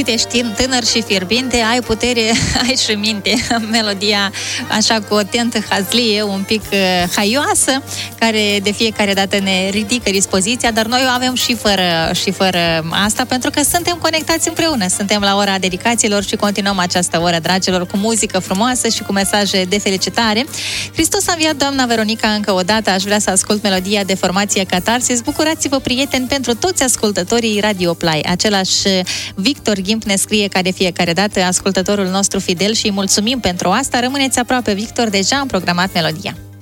cât ești tânăr și fierbinte, ai putere, ai și minte. Melodia așa cu o tentă hazlie, un pic haioasă, care de fiecare dată ne ridică dispoziția, dar noi o avem și fără asta, pentru că suntem conectați împreună. Suntem la ora dedicațiilor și continuăm această oră, dragilor, cu muzică frumoasă și cu mesaje de felicitare. Hristos a înviat, doamna Veronica, încă o dată. Aș vrea să ascult melodia de formație Catarsis. Bucurați-vă, prieteni, pentru toți ascultătorii Radio Play. Același Victor Ghimp ne scrie ca de fiecare dată, ascultătorul nostru fidel, și îi mulțumim pentru asta. Rămâneți aproape, Victor, deja am programat melodia.